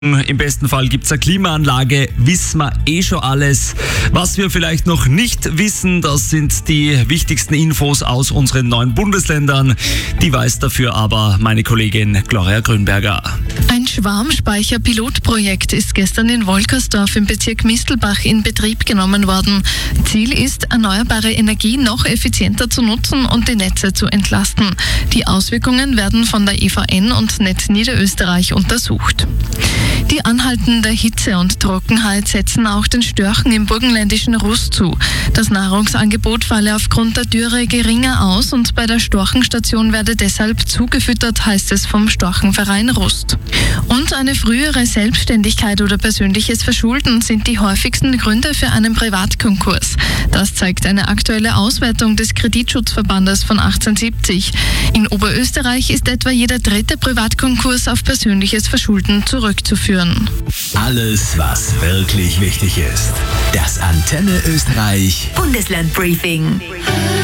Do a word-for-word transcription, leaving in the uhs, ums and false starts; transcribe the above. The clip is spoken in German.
Im besten Fall gibt es eine Klimaanlage, wissen wir eh schon alles. Was wir vielleicht noch nicht wissen, das sind die wichtigsten Infos aus unseren neuen Bundesländern. Die weiß dafür aber meine Kollegin Gloria Grünberger. Ein Schwarmspeicher-Pilotprojekt ist gestern in Wolkersdorf im Bezirk Mistelbach in Betrieb genommen worden. Ziel ist, erneuerbare Energie noch effizienter zu nutzen und die Netze zu entlasten. Die Auswirkungen werden von der E V N und Netz Niederösterreich untersucht. Die anhaltende Hitze und Trockenheit setzen auch den Störchen im burgenländischen Rust zu. Das Nahrungsangebot falle aufgrund der Dürre geringer aus und bei der Storchenstation werde deshalb zugefüttert, heißt es vom Storchenverein Rust. Und eine frühere Selbstständigkeit oder persönliches Verschulden sind die häufigsten Gründe für einen Privatkonkurs. Das zeigt eine aktuelle Auswertung des Kreditschutzverbandes von achtzehnhundertsiebzig. In Oberösterreich ist etwa jeder dritte Privatkonkurs auf persönliches Verschulden zurückzuführen. Alles, was wirklich wichtig ist. Das Antenne Österreich Bundesland Briefing.